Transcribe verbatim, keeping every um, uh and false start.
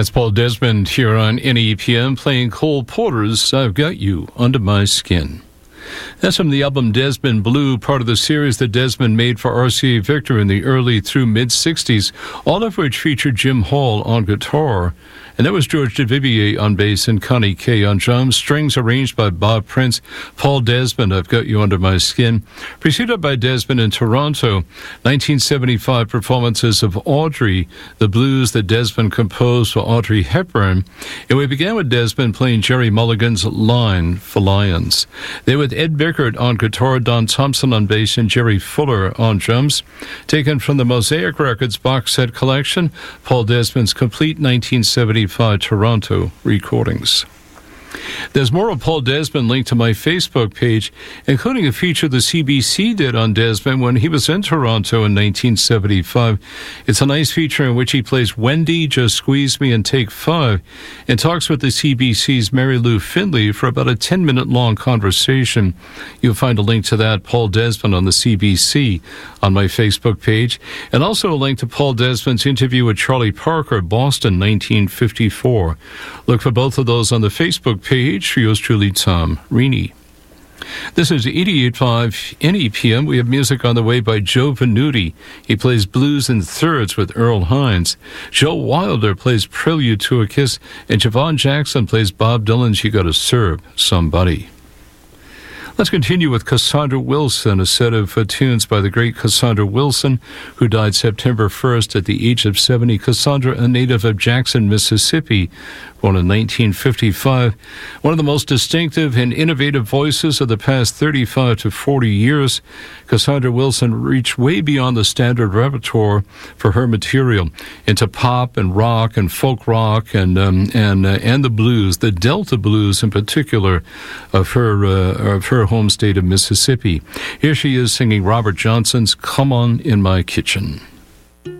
That's Paul Desmond here on N E P M playing Cole Porter's I've Got You Under My Skin. That's from the album Desmond Blue, part of the series that Desmond made for R C A Victor in the early through mid-sixties, all of which featured Jim Hall on guitar. And that was George Duvivier on bass and Connie Kay on drums, strings arranged by Bob Prince. Paul Desmond, I've Got You Under My Skin, preceded by Desmond in Toronto. nineteen seventy-five performances of Audrey, the blues that Desmond composed for Audrey Hepburn. And we began with Desmond playing Jerry Mulligan's Line for Lions. They with Ed Bickert on guitar, Don Thompson on bass, and Jerry Fuller on drums. Taken from the Mosaic Records box set collection, Paul Desmond's complete nineteen seventy-five Toronto recordings. There's more of Paul Desmond linked to my Facebook page, including a feature the C B C did on Desmond when he was in Toronto in nineteen seventy-five. It's a nice feature in which he plays Wendy, Just Squeeze Me, and Take Five, and talks with the C B C's Mary Lou Finley for about a ten-minute long conversation. You'll find a link to that, Paul Desmond, on the C B C on my Facebook page, and also a link to Paul Desmond's interview with Charlie Parker, Boston, nineteen fifty-four. Look for both of those on the Facebook page for yours truly, Tom Reaney. This is eighty-eight point five N E P M. We have music on the way by Joe Venuti. He plays blues in thirds with Earl Hines. Joe Wilder plays Prelude to a Kiss, and Javon Jackson plays Bob Dylan's You Gotta Serve Somebody. Let's continue with Cassandra Wilson, a set of uh, tunes by the great Cassandra Wilson, who died September first at the age of seventy. Cassandra, a native of Jackson, Mississippi, born in nineteen fifty-five. One of the most distinctive and innovative voices of the past thirty-five to forty years, Cassandra Wilson reached way beyond the standard repertoire for her material into pop and rock and folk rock and um, and uh, and the blues, the Delta blues in particular, of her uh, of her home state of Mississippi. Here she is singing Robert Johnson's "Come On in My Kitchen."